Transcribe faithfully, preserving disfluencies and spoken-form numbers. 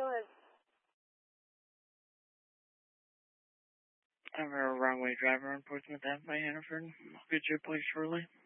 Go ahead. I'm a wrong way driver on Portsmouth Ave by Hannaford. I'll get you a place shortly.